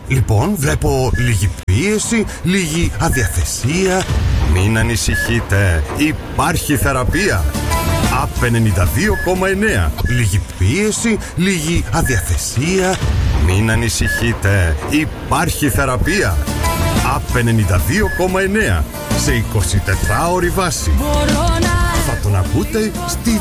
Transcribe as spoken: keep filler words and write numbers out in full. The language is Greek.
Λοιπόν, βλέπω λίγη πίεση, λίγη αδιαθεσία. Μην ανησυχείτε, υπάρχει θεραπεία. ΑΠ ενενήντα δύο κόμμα εννέα. Λίγη πίεση, λίγη αδιαθεσία. Μην ανησυχείτε, υπάρχει θεραπεία. ΑΠ ενενήντα δύο κόμμα εννέα. Σε εικοσιτετράωρη βάση. Θα τον ακούτε στη